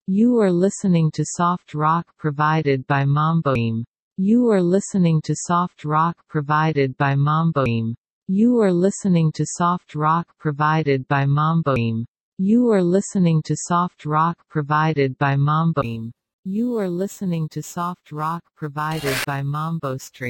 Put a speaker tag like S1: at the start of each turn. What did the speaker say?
S1: You are listening to soft rock provided by Mamboim. You are listening to soft rock provided by Mamboim. You are listening to soft rock provided by Mamboim. You are listening to soft rock provided by Mamboim. You are listening to soft rock provided by MamboStream.